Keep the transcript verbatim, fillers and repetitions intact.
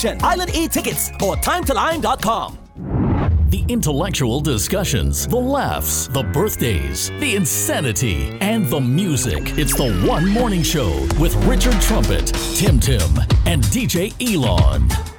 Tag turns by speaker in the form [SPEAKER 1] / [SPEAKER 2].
[SPEAKER 1] Station, Island E-Tickets, or time to line dot com.
[SPEAKER 2] The intellectual discussions, the laughs, the birthdays, the insanity, and the music. It's the One Morning Show with Richard Trumpet, Tim Tim, and D J Elon.